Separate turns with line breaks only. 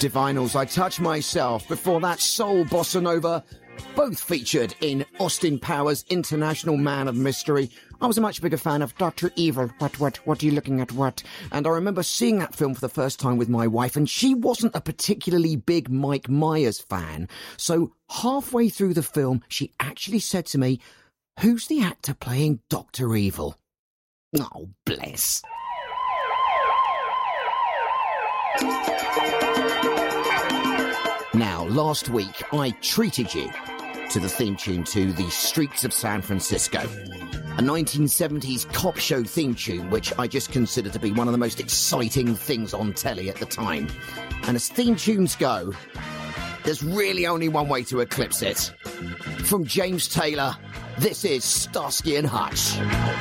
Divinals, I Touch Myself. Before that, Soul Bossa Nova. Both featured in Austin Powers' International Man of Mystery. I was a much bigger fan of Dr. Evil. What are you looking at, what? And I remember seeing that film for the first time with my wife, and she wasn't a particularly big Mike Myers fan. So halfway through the film, she actually said to me, "Who's the actor playing Dr. Evil?" Oh, bless. Now, last week, I treated you to the theme tune to The Streets of San Francisco, a 1970s cop show theme tune which I just consider to be one of the most exciting things on telly at the time. And as theme tunes go, there's really only one way to eclipse it. From James Taylor, this is Starsky and Hutch.